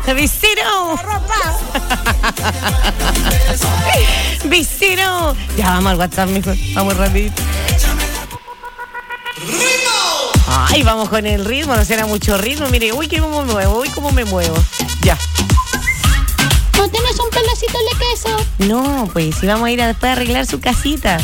¡Vicino! ¡Vicino! Ya vamos al WhatsApp, mijo. Vamos rapidito. Ay, vamos con el ritmo, no será mucho ritmo. Mire, uy, cómo me muevo, uy, cómo me muevo. Ya. ¿No tienes un pedacito de queso? No, pues, si vamos a ir a después a arreglar su casita.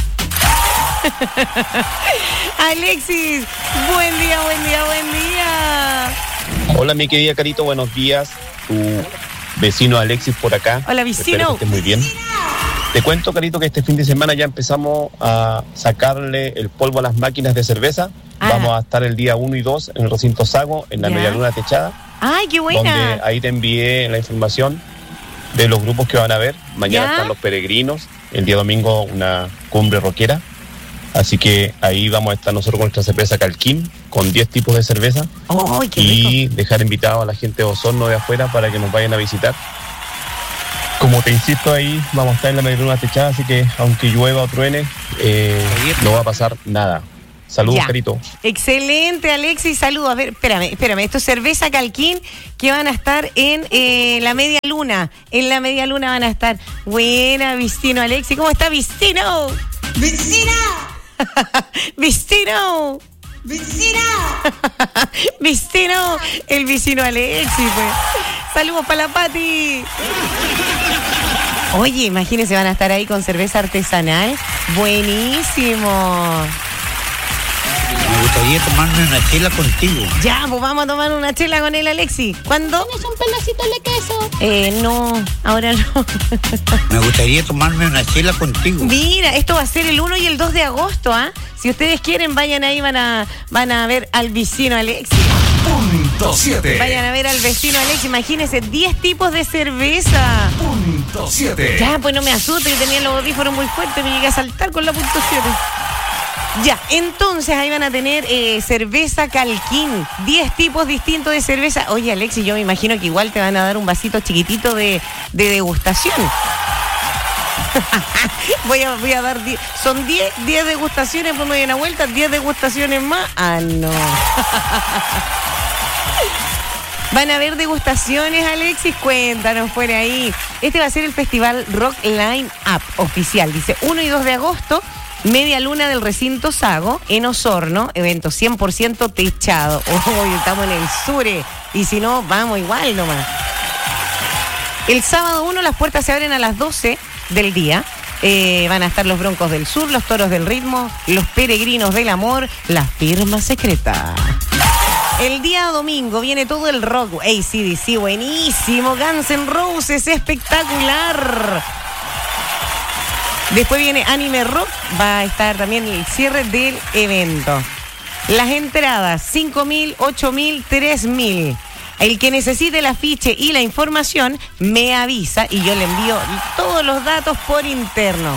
Alexis, buen día, buen día, buen día. Hola, mi querida Carito, buenos días. Tu vecino Alexis por acá. Hola, vecino. Espero que estés muy bien. Te cuento, Carito, que este fin de semana ya empezamos a sacarle el polvo a las máquinas de cerveza. Vamos a estar el día 1 y 2 en el recinto Sago, en la Medialuna Techada. ¡Ay, qué buena! Donde ahí te envié la información de los grupos que van a ver. Mañana están los peregrinos, el día domingo una cumbre rockera. Así que ahí vamos a estar nosotros con nuestra cerveza Calquín, con 10 tipos de cerveza. ¡Oh, qué y rico! Dejar invitado a la gente de Osorno de afuera para que nos vayan a visitar. Como te insisto, ahí vamos a estar en la Medialuna Techada, así que aunque llueva o truene, no va a pasar nada. Saludos, Carito. Excelente, Alexis, saludos. A ver, espérame. Esto es cerveza Calquín, que van a estar en la Media Luna. En la Media Luna van a estar. Buena, Vicino, Alexis. ¿Cómo está, Vicino? ¡Vicina! ¡Vicino! ¡Vicina! ¡Vicino! El vecino Alexis, pues. Saludos para la Pati. Oye, imagínense, van a estar ahí con cerveza artesanal. Buenísimo. Me gustaría tomarme una chela contigo. Ya, pues vamos a tomar una chela con el Alexis. ¿Cuándo? ¿Tienes un pedacito de queso? No, ahora no. Me gustaría tomarme una chela contigo. Mira, esto va a ser el 1 y el 2 de agosto, ¿ah? Si ustedes quieren, vayan ahí, van a ver al vecino Alexis. Punto 7. Vayan a ver al vecino Alexis. Imagínense, 10 tipos de cerveza. Punto 7. Ya, pues no me asuste, que tenía los audífonos muy fuertes, me llegué a saltar con la punto 7. Ya, entonces ahí van a tener cerveza Calquín, 10 tipos distintos de cerveza. Oye, Alexis, yo me imagino que igual te van a dar un vasito chiquitito de degustación. voy a dar 10. Son 10 degustaciones, pues me doy una vuelta, 10 degustaciones más. Ah, no. Van a haber degustaciones, Alexis, cuéntanos por ahí. Este va a ser el Festival Rock Line Up oficial, dice 1 y 2 de agosto. Media Luna del recinto Sago, en Osorno, evento 100% techado. Hoy estamos en el Sure, y si no, vamos igual nomás. El sábado 1 las puertas se abren a las 12 del día. Van a estar los Broncos del Sur, los Toros del Ritmo, los Peregrinos del Amor, la Firma Secreta. El día domingo viene todo el rock. AC/DC, buenísimo. Guns N' Roses, espectacular. Después viene Anime Rock, va a estar también el cierre del evento. Las entradas, 5.000, 8.000, 3.000. El que necesite el afiche y la información, me avisa y yo le envío todos los datos por interno.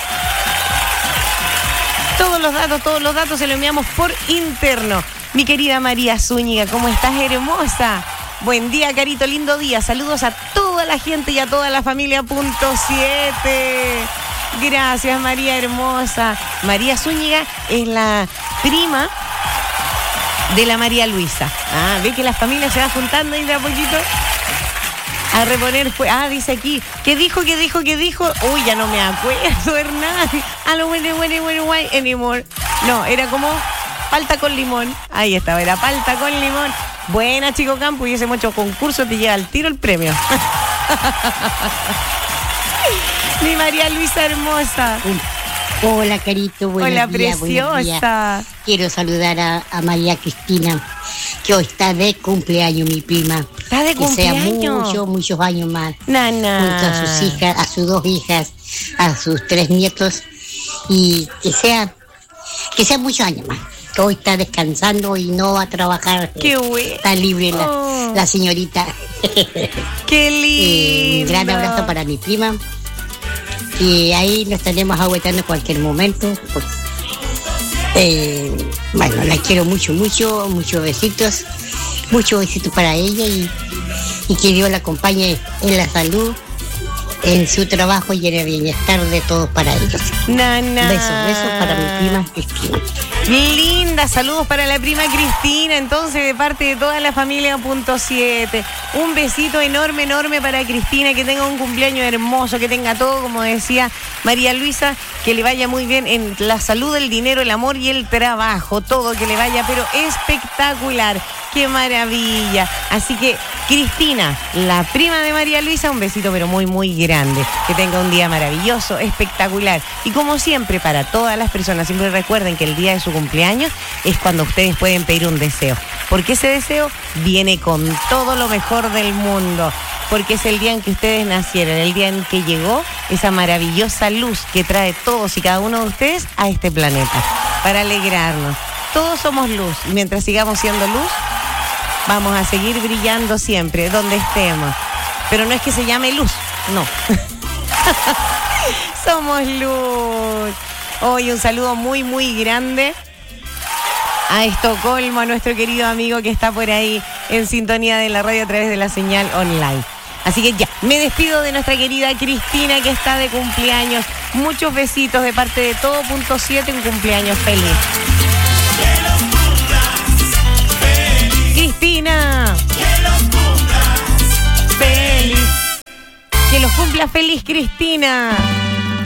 Todos los datos se los enviamos por interno. Mi querida María Zúñiga, ¿cómo estás, hermosa? Buen día, Carito, lindo día. Saludos a toda la gente y a toda la familia punto 7. Gracias, María hermosa. María Zúñiga es la prima de la María Luisa. Ve que la familia se va juntando y de a poquito a reponer. Dice aquí, ¿qué dijo? Uy, ya no me acuerdo, Hernán. I don't want anymore. No, era como palta con limón. Ahí estaba, era palta con limón. Buena, Chico Campo, y ese mucho concurso te lleva al tiro el premio. Mi María Luisa hermosa. Hola, Carito. Hola, preciosa. Quiero saludar a María Cristina, que hoy está de cumpleaños, mi prima. ¿Está de cumpleaños? Que sea muchos años más. Nana. Junto a sus hijas, a sus 2 hijas, a sus 3 nietos. Y que sea muchos años más. Que hoy está descansando y no va a trabajar. Qué bueno. Está libre la señorita. Qué lindo. Un gran abrazo para mi prima. Y ahí nos estaremos agüetando en cualquier momento. Bueno, la quiero mucho, muchos besitos para ella y que Dios la acompañe en la salud en su trabajo y en el bienestar de todos para ellos. Besos para mi prima Cristina. Linda, saludos para la prima Cristina, entonces de parte de toda la familia Punto 7. Un besito enorme, enorme para Cristina, que tenga un cumpleaños hermoso, que tenga todo, como decía María Luisa, que le vaya muy bien en la salud, el dinero, el amor y el trabajo, todo que le vaya, pero espectacular. ¡Qué maravilla! Así que, Cristina, la prima de María Luisa, un besito pero muy, muy grande. Que tenga un día maravilloso, espectacular. Y como siempre, para todas las personas, siempre recuerden que el día de su cumpleaños es cuando ustedes pueden pedir un deseo. Porque ese deseo viene con todo lo mejor del mundo. Porque es el día en que ustedes nacieron, el día en que llegó esa maravillosa luz que trae todos y cada uno de ustedes a este planeta. Para alegrarnos. Todos somos luz. Y mientras sigamos siendo luz, vamos a seguir brillando siempre, donde estemos. Pero no es que se llame luz, no. Somos luz. Hoy un saludo muy, muy grande a Estocolmo, a nuestro querido amigo que está por ahí en sintonía de la radio a través de la señal online. Así que ya, me despido de nuestra querida Cristina, que está de cumpleaños. Muchos besitos de parte de todo Punto 7, un cumpleaños feliz. Cristina, que los cumpla feliz, Cristina.